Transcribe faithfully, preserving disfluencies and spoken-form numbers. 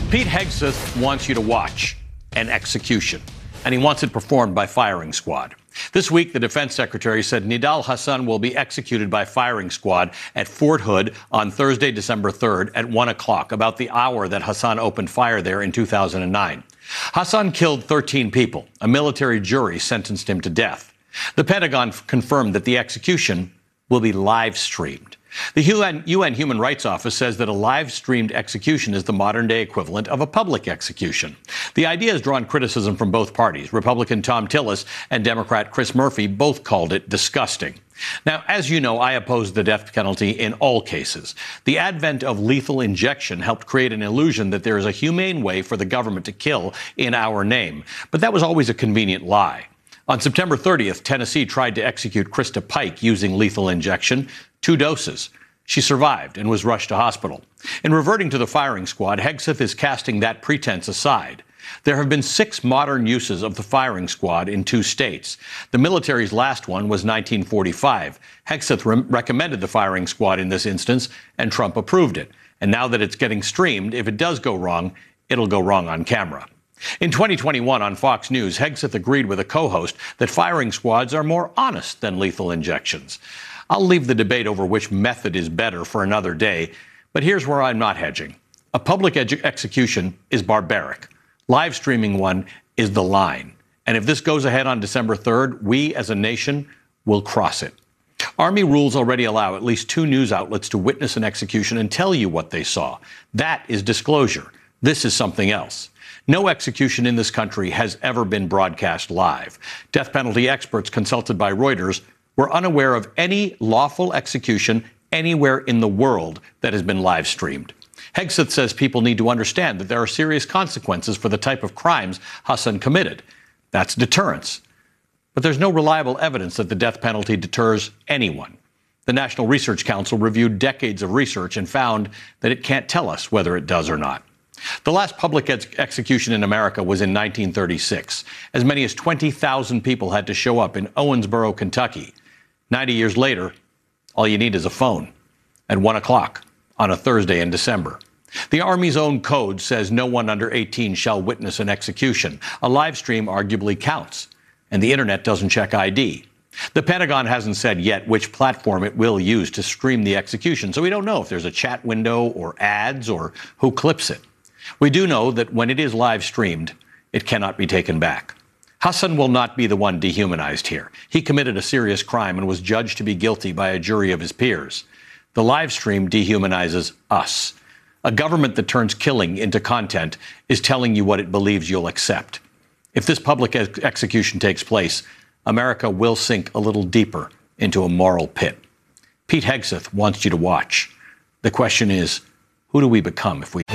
Pete Hegseth wants you to watch an execution, and he wants it performed by firing squad. This week, the defense secretary said Nidal Hasan will be executed by firing squad at Fort Hood on Thursday, December third at one o'clock, about the hour that Hasan opened fire there in two thousand nine. Hasan killed thirteen people. A military jury sentenced him to death. The Pentagon confirmed that the execution will be live streamed. The U N, U N Human Rights Office says that a live-streamed execution is the modern-day equivalent of a public execution. The idea has drawn criticism from both parties. Republican Thom Tillis and Democrat Chris Murphy both called it disgusting. Now, as you know, I oppose the death penalty in all cases. The advent of lethal injection helped create an illusion that there is a humane way for the government to kill in our name. But that was always a convenient lie. On September thirtieth, Tennessee tried to execute Krista Pike using lethal injection, two doses. She survived and was rushed to hospital. In reverting to the firing squad, Hegseth is casting that pretense aside. There have been six modern uses of the firing squad in two states. The military's last one was nineteen forty-five. Hegseth re- recommended the firing squad in this instance, and Trump approved it. And now that it's getting streamed, if it does go wrong, it'll go wrong on camera. In twenty twenty-one on Fox News, Hegseth agreed with a co-host that firing squads are more honest than lethal injections. I'll leave the debate over which method is better for another day, but here's where I'm not hedging. A public edu- execution is barbaric. Live streaming one is the line. And if this goes ahead on December third, we as a nation will cross it. Army rules already allow at least two news outlets to witness an execution and tell you what they saw. That is disclosure. This is something else. No execution in this country has ever been broadcast live. Death penalty experts consulted by Reuters were unaware of any lawful execution anywhere in the world that has been live streamed. Hegseth says people need to understand that there are serious consequences for the type of crimes Hasan committed. That's deterrence. But there's no reliable evidence that the death penalty deters anyone. The National Research Council reviewed decades of research and found that it can't tell us whether it does or not. The last public ex- execution in America was in nineteen thirty-six. As many as twenty thousand people had to show up in Owensboro, Kentucky. ninety years later, all you need is a phone at one o'clock on a Thursday in December. The Army's own code says no one under eighteen shall witness an execution. A live stream arguably counts, and the internet doesn't check I D. The Pentagon hasn't said yet which platform it will use to stream the execution, so we don't know if there's a chat window or ads or who clips it. We do know that when it is live streamed, it cannot be taken back. Hasan will not be the one dehumanized here. He committed a serious crime and was judged to be guilty by a jury of his peers. The live stream dehumanizes us. A government that turns killing into content is telling you what it believes you'll accept. If this public ex- execution takes place, America will sink a little deeper into a moral pit. Pete Hegseth wants you to watch. The question is, who do we become if we